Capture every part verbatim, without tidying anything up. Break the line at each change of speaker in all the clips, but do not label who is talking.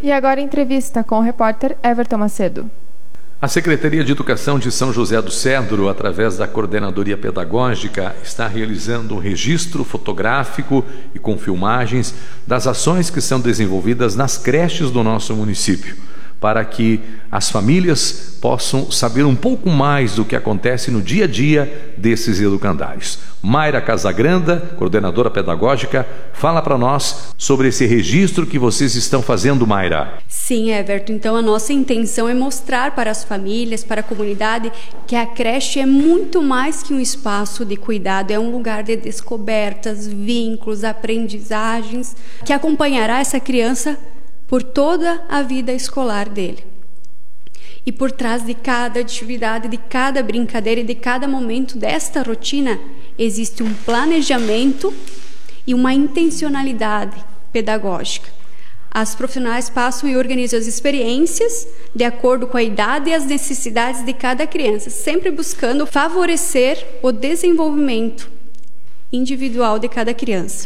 E agora entrevista com o repórter Everton Macedo.
A Secretaria de Educação de São José do Cedro, através da Coordenadoria Pedagógica, está realizando um registro fotográfico e com filmagens das ações que são desenvolvidas nas creches do nosso município, para que as famílias possam saber um pouco mais do que acontece no dia a dia desses educandários. Mayra Casagranda, coordenadora pedagógica, fala para nós sobre esse registro que vocês estão fazendo, Mayra.
Sim, Everton. Então, a nossa intenção é mostrar para as famílias, para a comunidade, que a creche é muito mais que um espaço de cuidado, é um lugar de descobertas, vínculos, aprendizagens, que acompanhará essa criança por toda a vida escolar dele. E por trás de cada atividade, de cada brincadeira e de cada momento desta rotina, existe um planejamento e uma intencionalidade pedagógica. As profissionais passam e organizam as experiências de acordo com a idade e as necessidades de cada criança, sempre buscando favorecer o desenvolvimento individual de cada criança.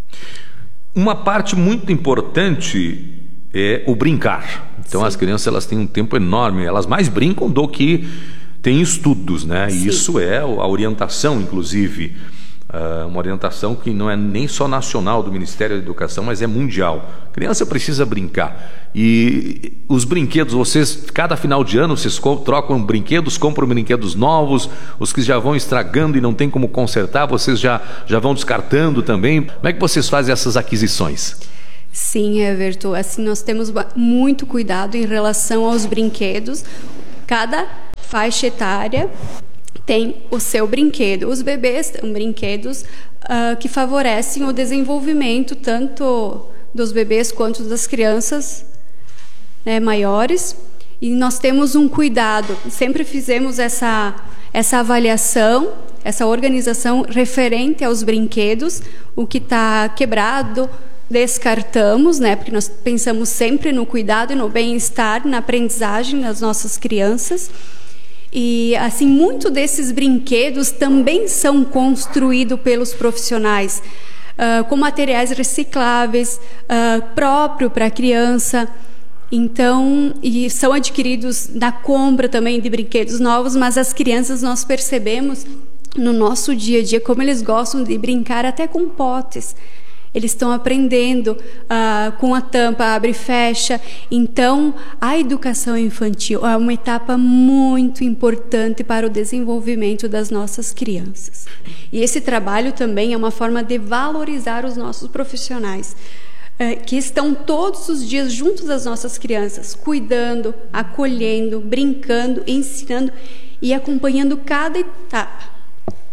Uma
parte muito importante é o brincar. Então, sim, as crianças elas têm um tempo enorme, elas mais brincam do que têm estudos, né? E isso é a orientação, inclusive, uh, uma orientação que não é nem só nacional do Ministério da Educação, mas é mundial. A criança precisa brincar. E os brinquedos, vocês, cada final de ano, vocês trocam brinquedos, compram brinquedos novos, os que já vão estragando e não tem como consertar, vocês já, já vão descartando também. Como é que vocês fazem essas aquisições?
Sim, Everton, assim, nós temos muito cuidado em relação aos brinquedos. Cada faixa etária tem o seu brinquedo. Os bebês têm brinquedos uh, que favorecem o desenvolvimento tanto dos bebês quanto das crianças, né, maiores. E nós temos um cuidado, sempre fizemos essa, essa avaliação, essa organização referente aos brinquedos, o que está quebrado, descartamos, né? Porque nós pensamos sempre no cuidado e no bem-estar, na aprendizagem das nossas crianças. E, assim, muito desses brinquedos também são construídos pelos profissionais, uh, com materiais recicláveis, uh, próprio para a criança. Então, e são adquiridos na compra também de brinquedos novos, mas as crianças, nós percebemos no nosso dia a dia como eles gostam de brincar até com potes. Eles estão aprendendo uh, com a tampa, abre e fecha. Então, a educação infantil é uma etapa muito importante para o desenvolvimento das nossas crianças. E esse trabalho também é uma forma de valorizar os nossos profissionais, uh, que estão todos os dias junto das nossas crianças, cuidando, acolhendo, brincando, ensinando e acompanhando cada etapa.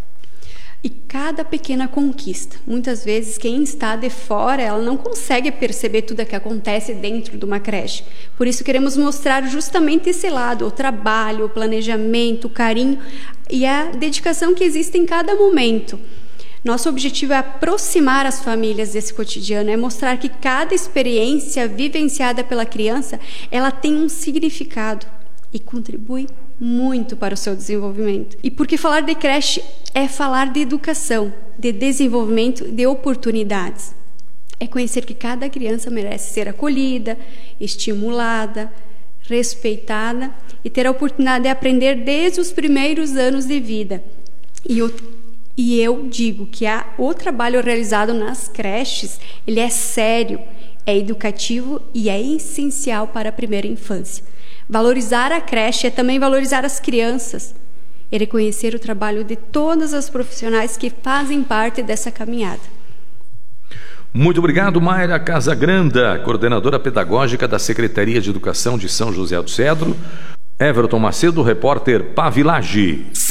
E cada pequena conquista. Muitas vezes quem está de fora, ela não consegue perceber tudo o que acontece dentro de uma creche. Por isso queremos mostrar justamente esse lado, o trabalho, o planejamento, o carinho e a dedicação que existe em cada momento. Nosso objetivo é aproximar as famílias desse cotidiano, é mostrar que cada experiência vivenciada pela criança, ela tem um significado e contribui muito para o seu desenvolvimento. E porque falar de creche é falar de educação, de desenvolvimento, de oportunidades. É conhecer que cada criança merece ser acolhida, estimulada, respeitada e ter a oportunidade de aprender desde os primeiros anos de vida. E eu, e eu digo que a, o trabalho realizado nas creches, ele é sério, é educativo e é essencial para a primeira infância. Valorizar a creche é também valorizar as crianças e reconhecer o trabalho de todas as profissionais que fazem parte dessa caminhada.
Muito obrigado, Mayra Casagranda, coordenadora pedagógica da Secretaria de Educação de São José do Cedro. Everton Macedo, repórter Pavilage.